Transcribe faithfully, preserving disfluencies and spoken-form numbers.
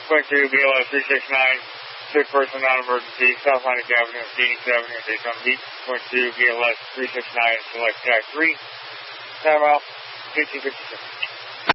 Point two, B L S three six nine, sick person, non-emergency, South Atlantic Avenue, Phoenix Avenue, Daytona Beach. Point two, B L S three six nine, select track three, time out, fifteen fifty-six.